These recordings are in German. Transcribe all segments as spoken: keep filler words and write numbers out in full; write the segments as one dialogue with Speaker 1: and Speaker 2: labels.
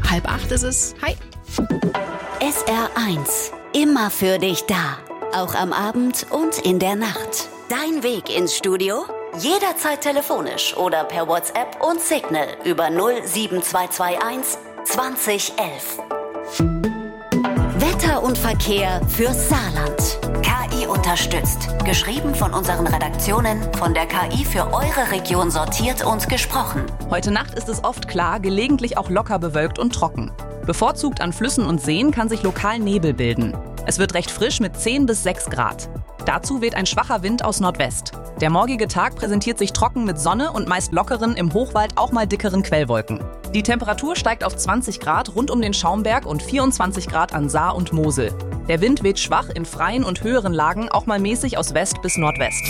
Speaker 1: Halb acht ist es. Hi.
Speaker 2: S R eins. Immer für dich da. Auch am Abend und in der Nacht. Dein Weg ins Studio? Jederzeit telefonisch oder per WhatsApp und Signal über null sieben zwei zwei eins zwanzig elf. Wetter und Verkehr fürs Saarland. K I unterstützt. Geschrieben von unseren Redaktionen, von der K I für eure Region sortiert und gesprochen.
Speaker 3: Heute Nacht ist es oft klar, gelegentlich auch locker bewölkt und trocken. Bevorzugt an Flüssen und Seen kann sich lokal Nebel bilden. Es wird recht frisch mit zehn bis sechs Grad. Dazu weht ein schwacher Wind aus Nordwest. Der morgige Tag präsentiert sich trocken mit Sonne und meist lockeren, im Hochwald auch mal dickeren Quellwolken. Die Temperatur steigt auf zwanzig Grad rund um den Schaumberg und vierundzwanzig Grad an Saar und Mosel. Der Wind weht schwach in freien und höheren Lagen auch mal mäßig aus West bis Nordwest.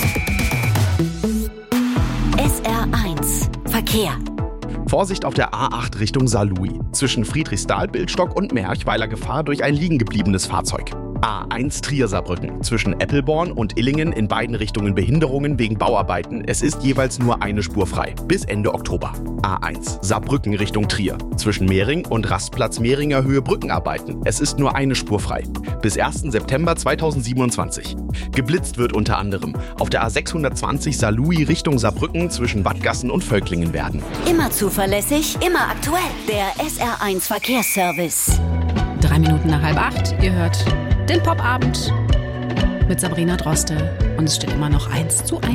Speaker 2: S R eins. Verkehr.
Speaker 4: Vorsicht auf der A acht Richtung Saarlouis. Zwischen Friedrichsthal, Bildstock und Merchweiler Gefahr durch ein liegengebliebenes Fahrzeug. A eins Trier-Saarbrücken. Zwischen Eppelborn und Illingen in beiden Richtungen Behinderungen wegen Bauarbeiten. Es ist jeweils nur eine Spur frei. Bis Ende Oktober. A eins Saarbrücken Richtung Trier. Zwischen Mehring und Rastplatz Mehringer Höhe Brückenarbeiten. Es ist nur eine Spur frei. Bis ersten September zweitausendsiebenundzwanzig. Geblitzt wird unter anderem auf der A sechshundertzwanzig Saarlouis Richtung Saarbrücken zwischen Wattgassen und Völklingen werden.
Speaker 2: Immer zuverlässig, immer aktuell. Der S R eins Verkehrsservice.
Speaker 1: Drei Minuten nach halb acht. Ihr hört den Popabend mit Sabrina Droste. Und es steht immer noch eins zu eins.